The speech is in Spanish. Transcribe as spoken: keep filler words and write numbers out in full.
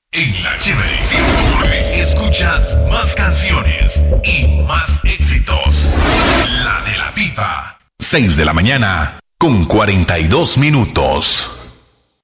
En la Chévere ciento nueve escuchas más canciones y más éxitos. La de la Pipa. seis de la mañana con cuarenta y dos minutos.